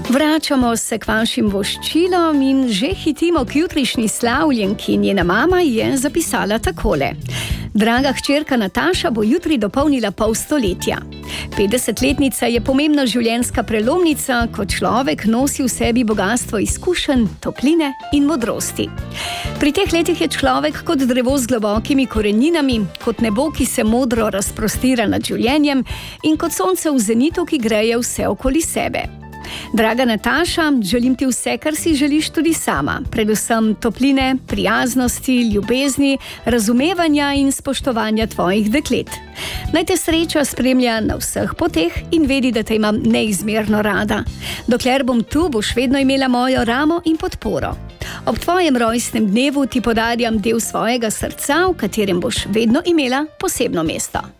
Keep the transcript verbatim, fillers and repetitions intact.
Vračamo se k vašim voščilom in že hitimo k jutrišnji slavljenki. Njena mama je zapisala takole. Draga hčerka Nataša bo jutri dopolnila pol stoletja. petdesetletnica je pomembna življenjska prelomnica, ko človek nosi v sebi bogastvo izkušenj, topline in modrosti. Pri teh letih je človek kot drevo z globokimi koreninami, kot nebo, ki se modro razprostira nad življenjem in kot sonce v zenitu, ki greje vse okoli sebe. Draga Nataša, želim ti vse, kar si želiš tudi sama, predvsem topline, prijaznosti, ljubezni, razumevanja in spoštovanja tvojih deklet. Naj te sreča spremlja na vseh poteh in vedi, da te imam neizmerno rada. Dokler bom tu, boš vedno imela mojo ramo in podporo. Ob tvojem rojstnem dnevu ti podarjam del svojega srca, v katerem boš vedno imela posebno mesto.